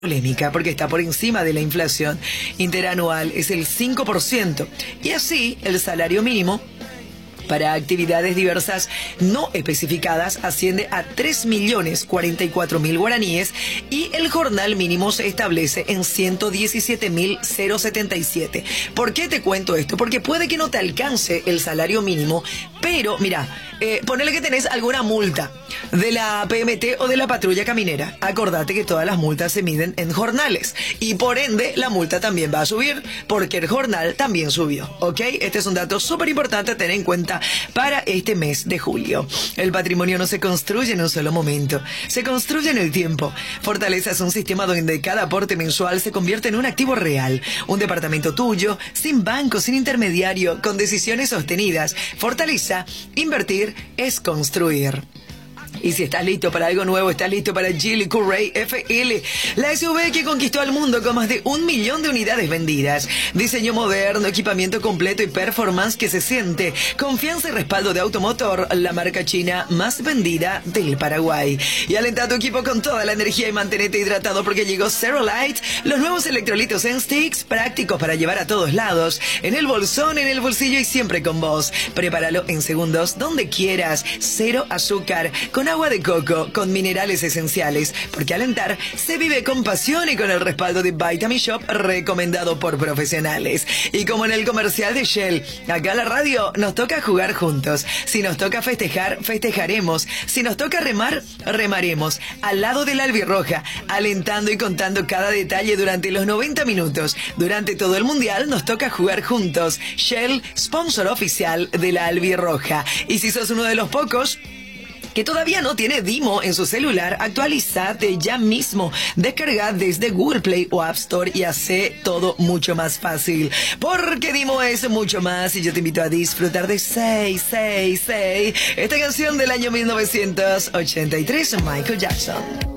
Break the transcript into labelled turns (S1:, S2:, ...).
S1: polémica porque está por encima de la inflación interanual, es el 5%. Y así, el salario mínimo para actividades diversas no especificadas asciende a 3.044.000 guaraníes y el jornal mínimo se establece en 117.077. ¿Por qué te cuento esto? Porque puede que no te alcance el salario mínimo, pero mira, ponele que tenés alguna multa de la PMT o de la patrulla caminera. Acordate que todas las multas se miden en jornales y por ende la multa también va a subir porque el jornal también subió, ¿ok? Este es un dato súper importante a tener en cuenta para este mes de julio. El patrimonio no se construye en un solo momento, se construye en el tiempo. Fortaleza es un sistema donde cada aporte mensual se convierte en un activo real, un departamento tuyo, sin banco, sin intermediario, con decisiones sostenidas. Fortaleza, invertir es construir. Y si estás listo para algo nuevo, estás listo para Geely Courier FL, la SUV que conquistó al mundo con más de 1 millón de unidades vendidas. Diseño moderno, equipamiento completo y performance que se siente. Confianza y respaldo de Automotor, la marca china más vendida del Paraguay. Y alenta a tu equipo con toda la energía y mantenete hidratado porque llegó Zero Light, los nuevos electrolitos en sticks, prácticos para llevar a todos lados, en el bolsón, en el bolsillo y siempre con vos. Prepáralo en segundos, donde quieras. Cero azúcar, con agua de coco, con minerales esenciales, porque alentar se vive con pasión y con el respaldo de Vitamin Shop, recomendado por profesionales. Y como en el comercial de Shell, acá en la radio nos toca jugar juntos. Si nos toca festejar, festejaremos. Si nos toca remar, remaremos. Al lado de la albirroja, alentando y contando cada detalle durante los 90 minutos. Durante todo el mundial nos toca jugar juntos. Shell, sponsor oficial de la albirroja. Y si sos uno de los pocos que todavía no tiene Dimo en su celular, actualizate ya mismo. Descarga desde Google Play o App Store y hace todo mucho más fácil. Porque Dimo es mucho más y yo te invito a disfrutar de 666, esta canción del año 1983, Michael Jackson.